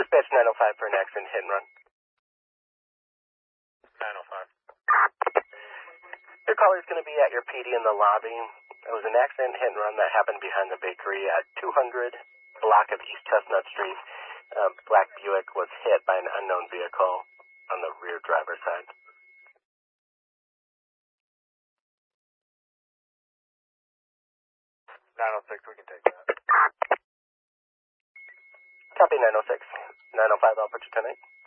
Dispatch 905 for an accident hit and run. 905. Your caller's going to be at your PD in the lobby. It was an accident hit and run that happened behind the bakery at 200 block of East Chestnut Street. Black Buick was hit by an unknown vehicle on the rear driver's side. 906, we can take that. Copy 906. 905, I'll put you 10-8.